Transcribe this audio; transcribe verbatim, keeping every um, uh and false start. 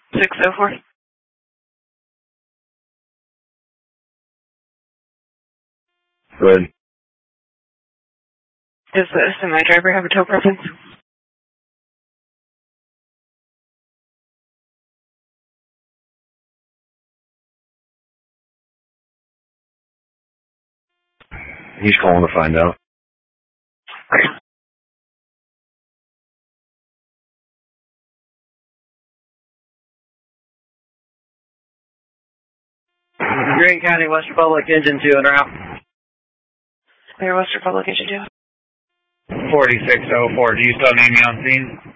six oh four. Good. Does the semi driver have a tow preference? He's calling to find out. Green County, West Republic, engine two and route. Clear West Republic, engine two. forty-six oh four, do you still need me on scene?